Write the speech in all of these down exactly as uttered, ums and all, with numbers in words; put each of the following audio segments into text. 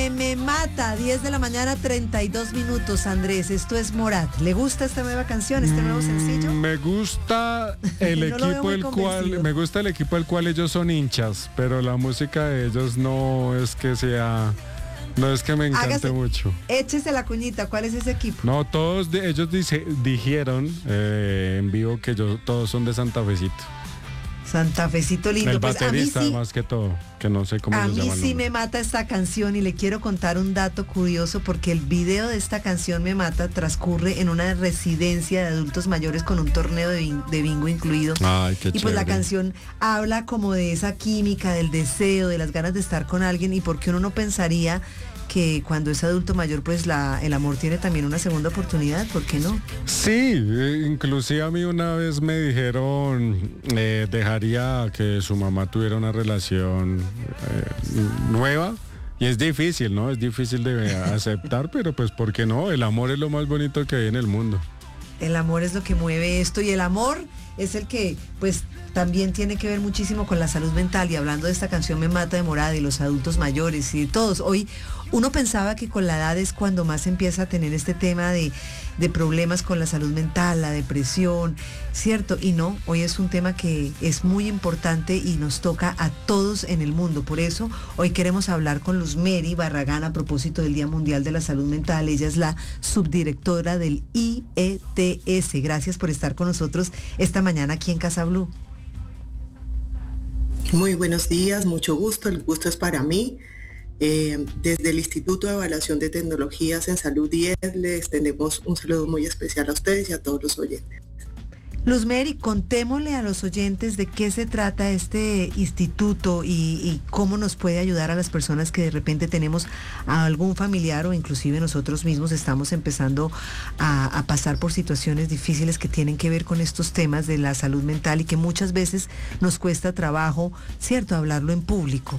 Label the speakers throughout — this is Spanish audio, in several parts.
Speaker 1: Me Me Mata, diez de la mañana, treinta y dos minutos, Andrés. Esto es Morat. ¿Le gusta esta nueva canción, este nuevo sencillo?
Speaker 2: Mm, me gusta el
Speaker 1: No lo veo
Speaker 2: equipo
Speaker 1: muy
Speaker 2: del cual
Speaker 1: convencido.
Speaker 2: me gusta el equipo del cual ellos son hinchas, pero la música de ellos no es que sea no es que me encante
Speaker 1: Hágase-
Speaker 2: mucho.
Speaker 1: Échese la cuñita, ¿cuál es ese equipo?
Speaker 2: No, todos de, ellos dice, dijeron eh, en vivo que yo, todos son de Santa Fecito.
Speaker 1: Santa Fecito lindo.
Speaker 2: El
Speaker 1: Pues a mí
Speaker 2: baterista
Speaker 1: sí,
Speaker 2: más que todo, que no sé cómo
Speaker 1: a
Speaker 2: se
Speaker 1: mí
Speaker 2: llama el
Speaker 1: sí
Speaker 2: nombre.
Speaker 1: me mata esta canción y le quiero contar un dato curioso porque el video de esta canción Me Mata transcurre en una residencia de adultos mayores con un torneo de, bin- de bingo incluido.
Speaker 2: Ay, qué
Speaker 1: Y pues la
Speaker 2: chévere.
Speaker 1: canción habla como de esa química, del deseo, de las ganas de estar con alguien y porque uno no pensaría que cuando es adulto mayor pues la, el amor tiene también una segunda oportunidad, ¿por qué no?
Speaker 2: Sí, eh, inclusive a mí una vez me dijeron eh, dejaría que su mamá tuviera una relación eh, nueva y es difícil, ¿no? Es difícil de aceptar, pero pues ¿por qué no? El amor es lo más bonito que hay en el mundo.
Speaker 1: El amor es lo que mueve esto y el amor es el que pues también tiene que ver muchísimo con la salud mental y hablando de esta canción Me Mata de Morada y los adultos mayores y de todos, hoy uno pensaba que con la edad es cuando más empieza a tener este tema de, de problemas con la salud mental, la depresión, ¿cierto? Y no, hoy es un tema que es muy importante y nos toca a todos en el mundo. Por eso hoy queremos hablar con Luz Mary Barragán a propósito del Día Mundial de la Salud Mental. Ella es la subdirectora del I E T S. Gracias por estar con nosotros esta mañana aquí en Casa Blue.
Speaker 3: Muy buenos días, mucho gusto, el gusto es para mí. Eh, desde el Instituto de Evaluación de Tecnologías en Salud I E S le extendemos un saludo muy especial a ustedes y a todos los oyentes.
Speaker 1: Luz Mary, contémosle a los oyentes de qué se trata este instituto y, y cómo nos puede ayudar a las personas que de repente tenemos a algún familiar o inclusive nosotros mismos estamos empezando a, a pasar por situaciones difíciles que tienen que ver con estos temas de la salud mental y que muchas veces nos cuesta trabajo, ¿cierto?, hablarlo en público.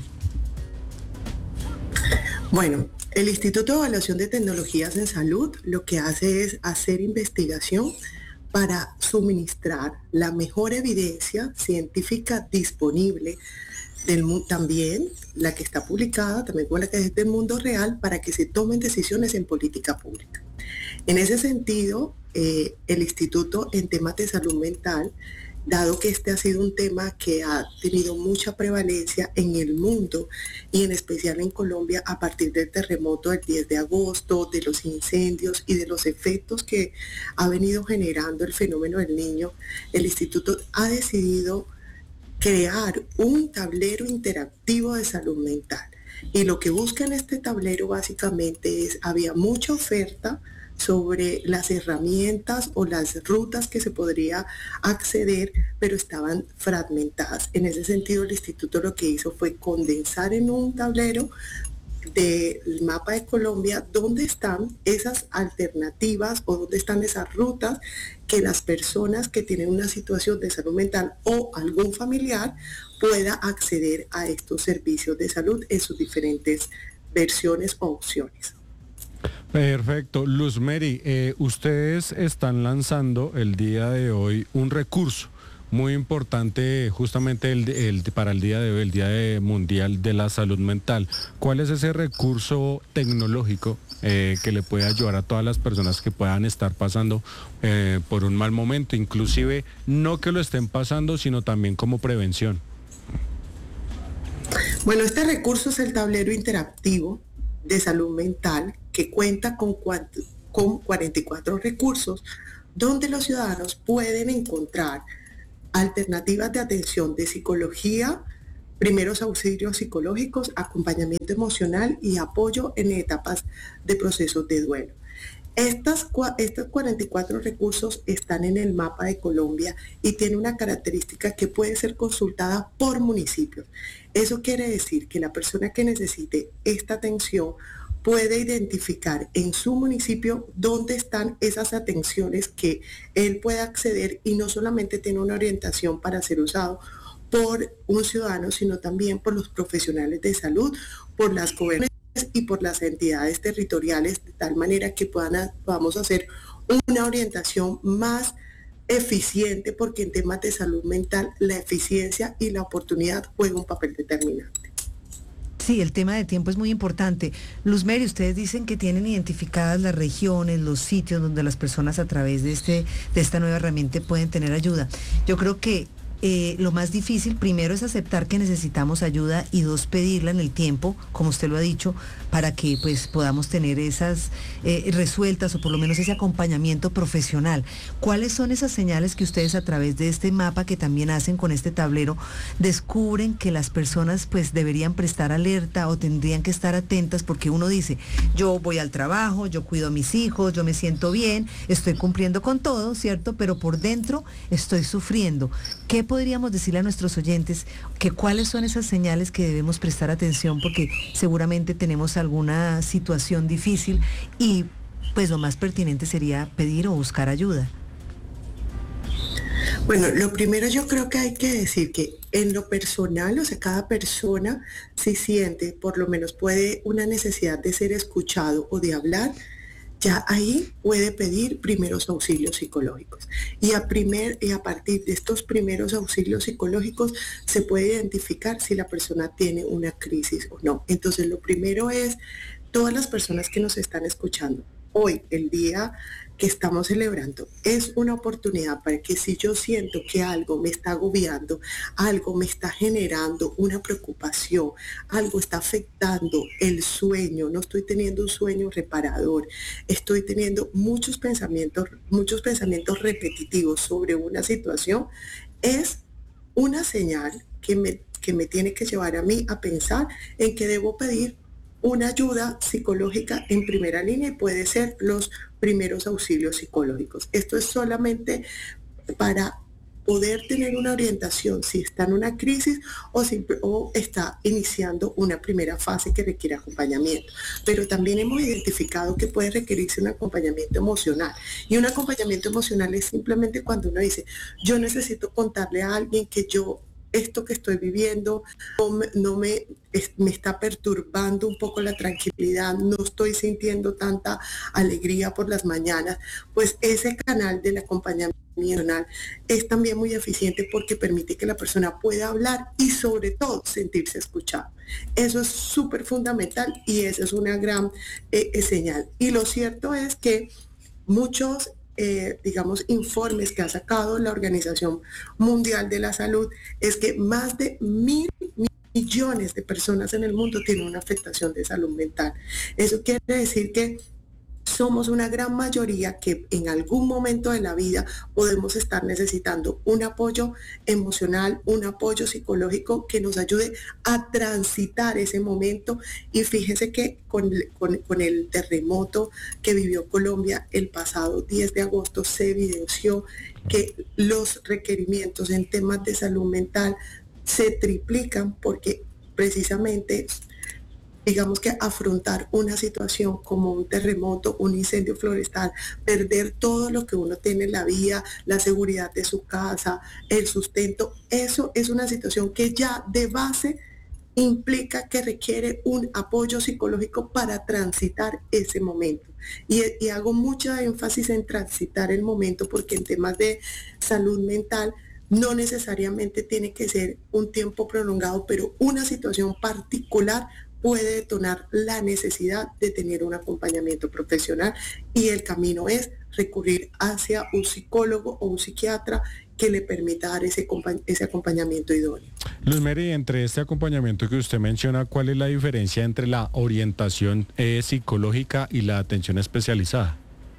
Speaker 3: Bueno, el Instituto de Evaluación de Tecnologías en Salud lo que hace es hacer investigación para suministrar la mejor evidencia científica disponible del mu- también la que está publicada, también con la que es del mundo real, para que se tomen decisiones en política pública. En ese sentido, eh, el Instituto en temas de salud mental, dado que este ha sido un tema que ha tenido mucha prevalencia en el mundo y en especial en Colombia a partir del terremoto del diez de agosto, de los incendios y de los efectos que ha venido generando el fenómeno del niño, el Instituto ha decidido crear un tablero interactivo de salud mental. Y lo que busca en este tablero básicamente es, había mucha oferta sobre las herramientas o las rutas que se podría acceder, pero estaban fragmentadas. En ese sentido, el instituto lo que hizo fue condensar en un tablero del mapa de Colombia dónde están esas alternativas o dónde están esas rutas que las personas que tienen una situación de salud mental o algún familiar pueda acceder a estos servicios de salud en sus diferentes versiones o opciones.
Speaker 2: Perfecto. Luz Mary, eh, ustedes están lanzando el día de hoy un recurso muy importante justamente el, el, para el día de hoy, el Día de Mundial de la Salud Mental. ¿Cuál es ese recurso tecnológico eh, que le puede ayudar a todas las personas que puedan estar pasando eh, por un mal momento, inclusive no que lo estén pasando, sino también como prevención?
Speaker 3: Bueno, este recurso es el tablero interactivo de salud mental que cuenta con, con cuarenta y cuatro recursos donde los ciudadanos pueden encontrar alternativas de atención de psicología, primeros auxilios psicológicos, acompañamiento emocional y apoyo en etapas de procesos de duelo. Estas, estos cuarenta y cuatro recursos están en el mapa de Colombia y tiene una característica que puede ser consultada por municipio. Eso quiere decir que la persona que necesite esta atención puede identificar en su municipio dónde están esas atenciones que él puede acceder y no solamente tiene una orientación para ser usado por un ciudadano, sino también por los profesionales de salud, por las gobernanzas y por las entidades territoriales, de tal manera que puedan, podamos hacer una orientación más eficiente, porque en temas de salud mental la eficiencia y la oportunidad juegan un papel determinante.
Speaker 1: Sí, el tema de tiempo es muy importante. Luz Mary, ustedes dicen que tienen identificadas las regiones, los sitios donde las personas a través de, este, de esta nueva herramienta pueden tener ayuda. Yo creo que Eh, lo más difícil, primero, es aceptar que necesitamos ayuda y dos, pedirla en el tiempo, como usted lo ha dicho, para que pues podamos tener esas eh, resueltas o por lo menos ese acompañamiento profesional. ¿Cuáles son esas señales que ustedes a través de este mapa que también hacen con este tablero descubren que las personas pues deberían prestar alerta o tendrían que estar atentas? Porque uno dice, yo voy al trabajo, yo cuido a mis hijos, yo me siento bien, estoy cumpliendo con todo, ¿cierto? Pero por dentro estoy sufriendo. ¿Qué podríamos decirle a nuestros oyentes que cuáles son esas señales que debemos prestar atención? Porque seguramente tenemos alguna situación difícil y pues lo más pertinente sería pedir o buscar ayuda.
Speaker 3: Bueno, lo primero yo creo que hay que decir que en lo personal, o sea, cada persona si siente, por lo menos puede una necesidad de ser escuchado o de hablar, ya ahí puede pedir primeros auxilios psicológicos. Y a, primer, y a partir de estos primeros auxilios psicológicos se puede identificar si la persona tiene una crisis o no. Entonces, lo primero es, todas las personas que nos están escuchando, hoy, el día que estamos celebrando, es una oportunidad para que si yo siento que algo me está agobiando, algo me está generando una preocupación, algo está afectando el sueño, no estoy teniendo un sueño reparador, estoy teniendo muchos pensamientos, muchos pensamientos repetitivos sobre una situación, es una señal que me, que me tiene que llevar a mí a pensar en que debo pedir una ayuda psicológica en primera línea y puede ser los primeros auxilios psicológicos. Esto es solamente para poder tener una orientación si está en una crisis o, si, o está iniciando una primera fase que requiere acompañamiento. Pero también hemos identificado que puede requerirse un acompañamiento emocional. Y un acompañamiento emocional es simplemente cuando uno dice, yo necesito contarle a alguien que yo esto que estoy viviendo no, me, no me, es, me está perturbando un poco la tranquilidad, no estoy sintiendo tanta alegría por las mañanas, pues ese canal del acompañamiento es también muy eficiente porque permite que la persona pueda hablar y sobre todo sentirse escuchado. Eso es súper fundamental y esa es una gran eh, señal. Y lo cierto es que muchos Eh, digamos, informes que ha sacado la Organización Mundial de la Salud, es que más de mil millones de personas en el mundo tienen una afectación de salud mental. Eso quiere decir que somos una gran mayoría que en algún momento de la vida podemos estar necesitando un apoyo emocional, un apoyo psicológico que nos ayude a transitar ese momento. Y fíjese que con, con, con el terremoto que vivió Colombia el pasado diez de agosto se evidenció que los requerimientos en temas de salud mental se triplican porque precisamente digamos que afrontar una situación como un terremoto, un incendio forestal, perder todo lo que uno tiene en la vida, la seguridad de su casa, el sustento, eso es una situación que ya de base implica que requiere un apoyo psicológico para transitar ese momento. Y, y hago mucha énfasis en transitar el momento porque en temas de salud mental no necesariamente tiene que ser un tiempo prolongado, pero una situación particular puede detonar la necesidad de tener un acompañamiento profesional y el camino es recurrir hacia un psicólogo o un psiquiatra que le permita dar ese, ese acompañamiento idóneo.
Speaker 2: Luz Mary, entre este acompañamiento que usted menciona, ¿cuál es la diferencia entre la orientación eh, psicológica y la atención especializada?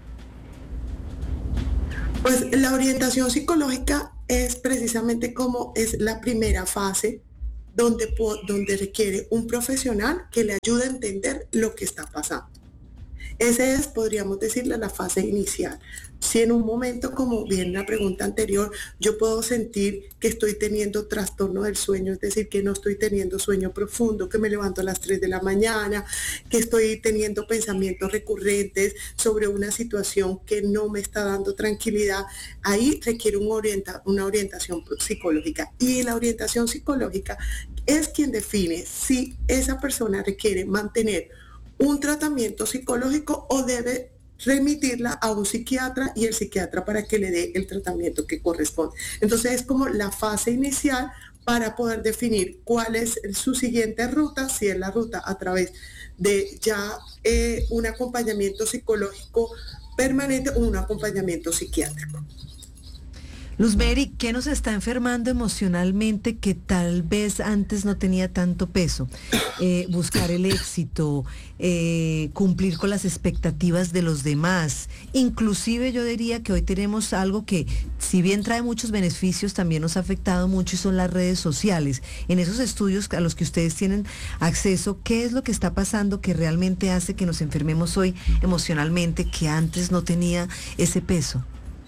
Speaker 3: Pues la orientación psicológica es precisamente como es la primera fase Donde, donde requiere un profesional que le ayude a entender lo que está pasando. Esa es, podríamos decirle, la fase inicial. Si en un momento, como bien la pregunta anterior, yo puedo sentir que estoy teniendo trastorno del sueño, es decir, que no estoy teniendo sueño profundo, que me levanto a las tres de la mañana, que estoy teniendo pensamientos recurrentes sobre una situación que no me está dando tranquilidad, ahí requiere un orienta, una orientación psicológica. Y la orientación psicológica es quien define si esa persona requiere mantener un tratamiento psicológico o debe remitirla a un psiquiatra y el psiquiatra para que le dé el tratamiento que corresponde. Entonces es como la fase inicial para poder definir cuál es su siguiente ruta, si es la ruta a través de ya eh, un acompañamiento psicológico permanente o un acompañamiento psiquiátrico.
Speaker 1: Luzmeri, ¿qué nos está enfermando emocionalmente que tal vez antes no tenía tanto peso? Eh, buscar el éxito, eh, cumplir con las expectativas de los demás. Inclusive yo diría que hoy tenemos algo que, si bien trae muchos beneficios, también nos ha afectado mucho y son las redes sociales. En esos estudios a los que ustedes tienen acceso, ¿qué es lo que está pasando que realmente hace que nos enfermemos hoy emocionalmente que antes no tenía ese peso?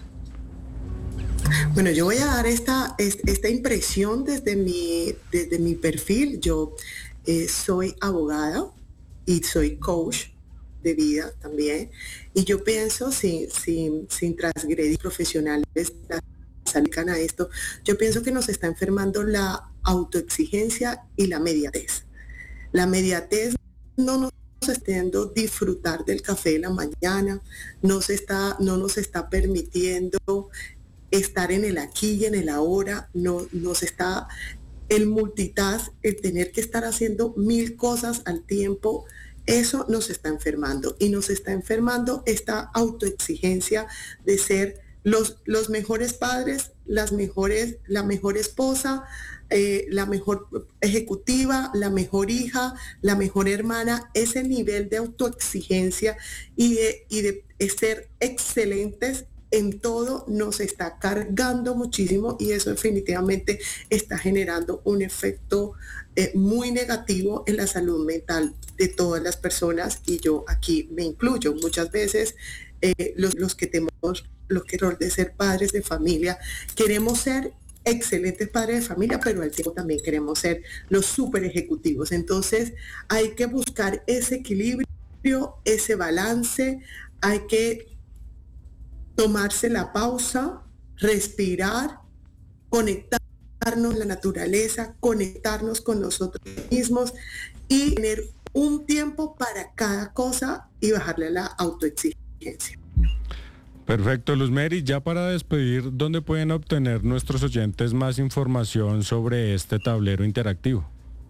Speaker 3: Bueno, yo voy a dar esta, esta impresión desde mi, desde mi perfil. Yo eh, soy abogada y soy coach de vida también. Y yo pienso, sin, sin, sin transgredir profesionales salgan a esto, yo pienso que nos está enfermando la autoexigencia y la mediatez. La mediatez no nos está haciendo disfrutar del café de la mañana, no, se está, no nos está permitiendo estar en el aquí y en el ahora, no, nos está el multitask, el tener que estar haciendo mil cosas al tiempo, eso nos está enfermando y nos está enfermando esta autoexigencia de ser los, los mejores padres, las mejores, la mejor esposa, eh, la mejor ejecutiva, la mejor hija, la mejor hermana, ese nivel de autoexigencia y de, y de ser excelentes en todo nos está cargando muchísimo y eso definitivamente está generando un efecto eh, muy negativo en la salud mental de todas las personas y yo aquí me incluyo. Muchas veces eh, los, los que tenemos los que rol de ser padres de familia, queremos ser excelentes padres de familia, pero al tiempo también queremos ser los súper ejecutivos. Entonces hay que buscar ese equilibrio, ese balance, hay que tomarse la pausa, respirar, conectarnos a la naturaleza, conectarnos con nosotros mismos y tener un tiempo para cada cosa y bajarle la autoexigencia.
Speaker 2: Perfecto, Luzmeri, ya para despedir, ¿dónde pueden obtener nuestros oyentes más información sobre este tablero interactivo?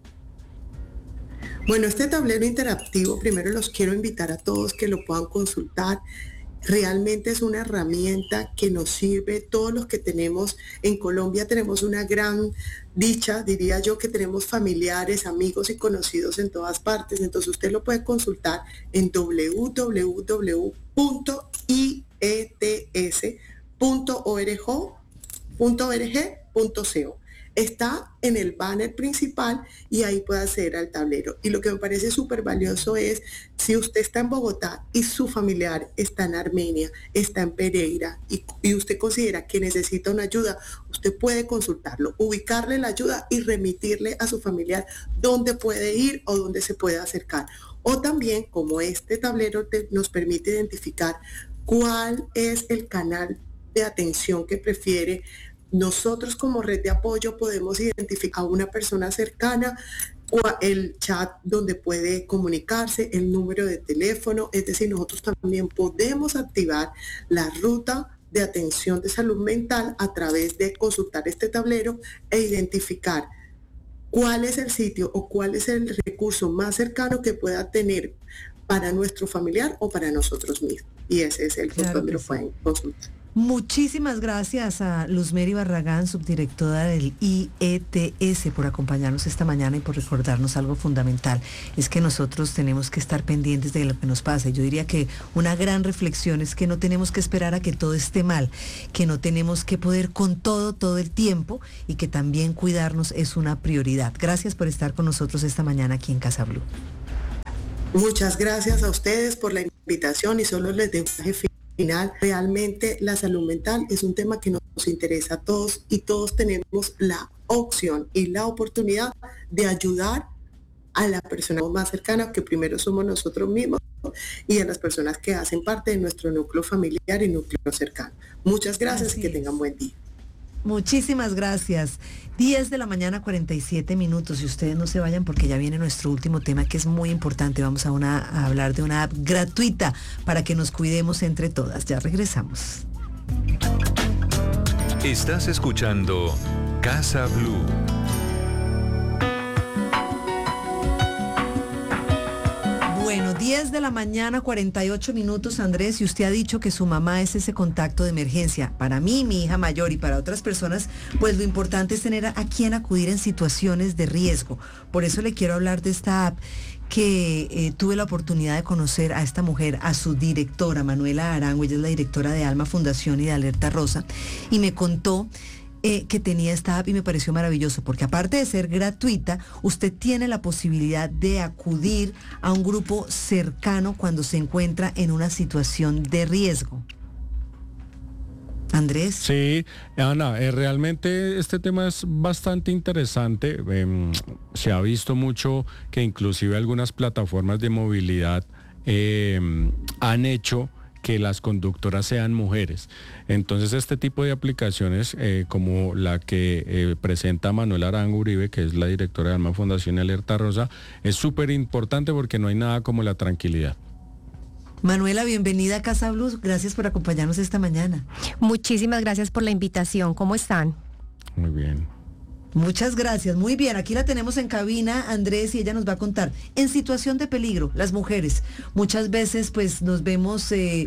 Speaker 3: Bueno, este tablero interactivo, primero los quiero invitar a todos que lo puedan consultar. Realmente es una herramienta que nos sirve, todos los que tenemos en Colombia tenemos una gran dicha, diría yo, que tenemos familiares, amigos y conocidos en todas partes, entonces usted lo puede consultar en doble u doble u doble u punto i e t s punto org punto co. Está en el banner principal y ahí puede acceder al tablero. Y lo que me parece súper valioso es, si usted está en Bogotá y su familiar está en Armenia, está en Pereira y, y usted considera que necesita una ayuda, usted puede consultarlo, ubicarle la ayuda y remitirle a su familiar dónde puede ir o dónde se puede acercar. O también, como este tablero te, nos permite identificar cuál es el canal de atención que prefiere, nosotros como red de apoyo podemos identificar a una persona cercana, el chat donde puede comunicarse, el número de teléfono, es decir, nosotros también podemos activar la ruta de atención de salud mental a través de consultar este tablero e identificar cuál es el sitio o cuál es el recurso más cercano que pueda tener para nuestro familiar o para nosotros mismos. Y ese es el punto claro donde lo sí. pueden consultar.
Speaker 1: Muchísimas gracias a Luzmeri Barragán, subdirectora del I E T S, por acompañarnos esta mañana y por recordarnos algo fundamental. Es que nosotros tenemos que estar pendientes de lo que nos pasa. Yo diría que una gran reflexión es que no tenemos que esperar a que todo esté mal, que no tenemos que poder con todo, todo el tiempo y que también cuidarnos es una prioridad. Gracias por estar con nosotros esta mañana aquí en Casa Blue.
Speaker 3: Muchas gracias a ustedes por la invitación y solo les dejo un mensaje final. Realmente la salud mental es un tema que nos interesa a todos y todos tenemos la opción y la oportunidad de ayudar a la persona más cercana, que primero somos nosotros mismos, y a las personas que hacen parte de nuestro núcleo familiar y núcleo cercano. Muchas gracias y que tengan buen día.
Speaker 1: Muchísimas gracias. diez de la mañana, cuarenta y siete minutos. Y ustedes no se vayan porque ya viene nuestro último tema que es muy importante. Vamos a, una, a hablar de una app gratuita para que nos cuidemos entre todas. Ya regresamos.
Speaker 4: Estás escuchando Casa Blue.
Speaker 1: diez de la mañana, cuarenta y ocho minutos, Andrés, y usted ha dicho que su mamá es ese contacto de emergencia. Para mí, mi hija mayor y para otras personas, pues lo importante es tener a, a quien acudir en situaciones de riesgo. Por eso le quiero hablar de esta app que eh, tuve la oportunidad de conocer a esta mujer, a su directora, Manuela Arango. Ella es la directora de Alma Fundación y de Alerta Rosa, y me contó Eh, que tenía esta app y me pareció maravilloso, porque aparte de ser gratuita, usted tiene la posibilidad de acudir a un grupo cercano cuando se encuentra en una situación de riesgo. Andrés.
Speaker 2: Sí, Ana, eh, realmente este tema es bastante interesante. Eh, se ha visto mucho que inclusive algunas plataformas de movilidad eh, han hecho que las conductoras sean mujeres. Entonces este tipo de aplicaciones eh, como la que eh, presenta Manuela Arango Uribe, que es la directora de Alma Fundación y Alerta Rosa, es súper importante porque no hay nada como la tranquilidad.
Speaker 1: Manuela, bienvenida a Casa Blues. Gracias por acompañarnos esta mañana.
Speaker 4: Muchísimas gracias por la invitación. ¿Cómo están?
Speaker 2: Muy bien.
Speaker 1: Muchas gracias, muy bien, aquí la tenemos en cabina, Andrés, y ella nos va a contar. En situación de peligro, las mujeres, muchas veces pues nos vemos eh,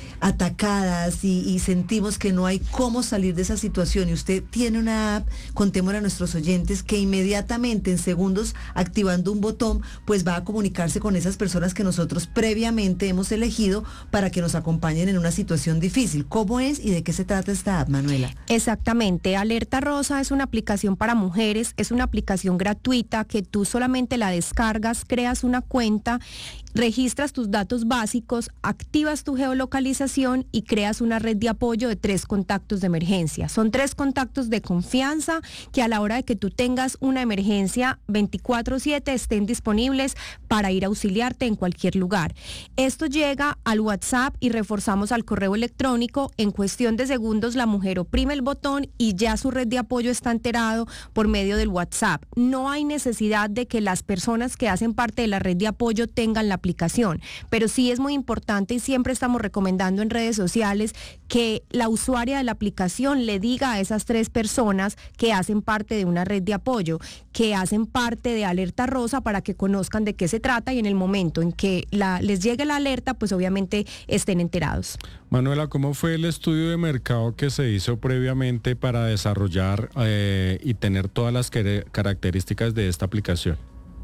Speaker 1: atacadas y, y sentimos que no hay cómo salir de esa situación, y usted tiene una app, contémosle a nuestros oyentes, que inmediatamente en segundos, activando un botón, pues va a comunicarse con esas personas que nosotros previamente hemos elegido para que nos acompañen en una situación difícil. ¿Cómo es y de qué se trata esta app, Manuela?
Speaker 4: Exactamente, Alerta Rosa es una aplicación para mujeres, es una aplicación gratuita que tú solamente la descargas, creas una cuenta, registras tus datos básicos, activas tu geolocalización y creas una red de apoyo de tres contactos de emergencia. Son tres contactos de confianza que a la hora de que tú tengas una emergencia veinticuatro siete estén disponibles para ir a auxiliarte en cualquier lugar. Esto llega al WhatsApp y reforzamos al correo electrónico. En cuestión de segundos la mujer oprime el botón y ya su red de apoyo está enterado por medio del WhatsApp. No hay necesidad de que las personas que hacen parte de la red de apoyo tengan la aplicación, pero sí es muy importante y siempre estamos recomendando en redes sociales que la usuaria de la aplicación le diga a esas tres personas que hacen parte de una red de apoyo, que hacen parte de Alerta Rosa, para que conozcan de qué se trata y en el momento en que la, les llegue la alerta, pues obviamente estén enterados.
Speaker 2: Manuela, ¿cómo fue el estudio de mercado que se hizo previamente para desarrollar eh, y tener todas las características de esta aplicación?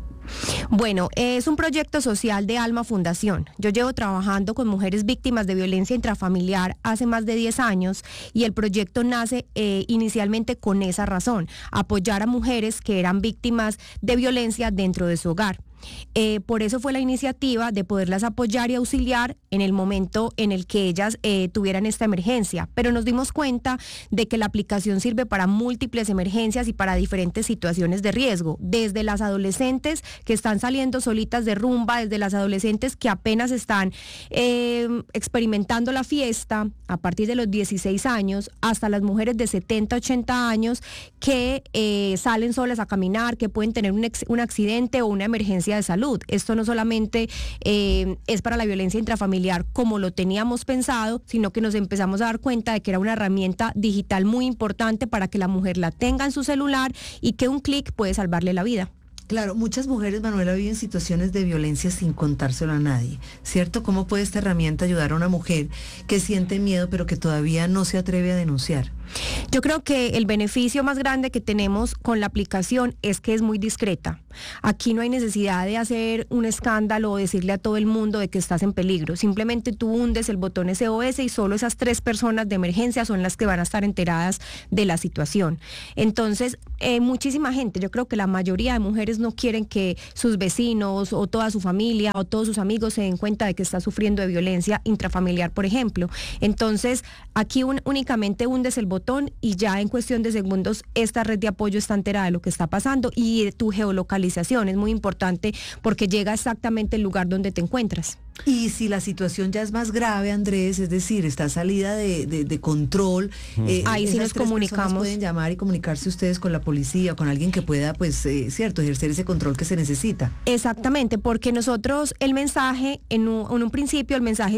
Speaker 4: Bueno, es un proyecto social de Alma Fundación. Yo llevo trabajando con mujeres víctimas de violencia intrafamiliar hace más de diez años y el proyecto nace eh, inicialmente con esa razón, apoyar a mujeres que eran víctimas de violencia dentro de su hogar. Eh, por eso fue la iniciativa de poderlas apoyar y auxiliar en el momento en el que ellas eh, tuvieran esta emergencia, pero nos dimos cuenta de que la aplicación sirve para múltiples emergencias y para diferentes situaciones de riesgo, desde las adolescentes que están saliendo solitas de rumba, desde las adolescentes que apenas están eh, experimentando la fiesta a partir de los dieciséis años, hasta las mujeres de setenta, ochenta años que eh, salen solas a caminar, que pueden tener un, ex, un accidente o una emergencia de salud. Esto no solamente eh, es para la violencia intrafamiliar como lo teníamos pensado, sino que nos empezamos a dar cuenta de que era una herramienta digital muy importante para que la mujer la tenga en su celular y que un clic puede salvarle la vida.
Speaker 1: Claro, muchas mujeres, Manuela, viven situaciones de violencia sin contárselo a nadie, ¿cierto? ¿Cómo puede esta herramienta ayudar a una mujer que siente miedo pero que todavía no se atreve a denunciar?
Speaker 4: Yo creo que el beneficio más grande que tenemos con la aplicación es que es muy discreta. Aquí no hay necesidad de hacer un escándalo o decirle a todo el mundo de que estás en peligro. Simplemente tú hundes el botón S O S y solo esas tres personas de emergencia son las que van a estar enteradas de la situación. Entonces, eh, muchísima gente, yo creo que la mayoría de mujeres no quieren que sus vecinos o toda su familia o todos sus amigos se den cuenta de que está sufriendo de violencia intrafamiliar, por ejemplo. Entonces, aquí un, únicamente hundes el botón y ya en cuestión de segundos esta red de apoyo está enterada de lo que está pasando, y tu geolocalización es muy importante porque llega exactamente al lugar donde te encuentras.
Speaker 1: Y si la situación ya es más grave, Andrés, es decir, está salida de, de, de control, mm. eh,
Speaker 4: ahí sí nos comunicamos.
Speaker 1: Pueden llamar y comunicarse ustedes con la policía o con alguien que pueda, pues, eh, cierto, ejercer ese control que se necesita.
Speaker 4: Exactamente, porque nosotros el mensaje, en un, en un principio el mensaje